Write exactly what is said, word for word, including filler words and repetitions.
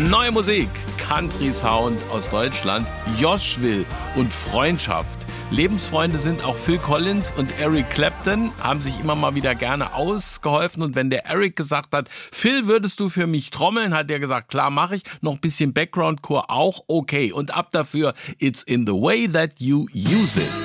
Neue Musik, Country Sound aus Deutschland, Joshville und Freundschaft. Lebensfreunde sind auch Phil Collins und Eric Clapton, haben sich immer mal wieder gerne ausgeholfen. Und wenn der Eric gesagt hat, Phil, würdest du für mich trommeln, hat er gesagt, klar, mache ich. Noch ein bisschen Background-Chor auch, okay. Und ab dafür, it's in the way that you use it.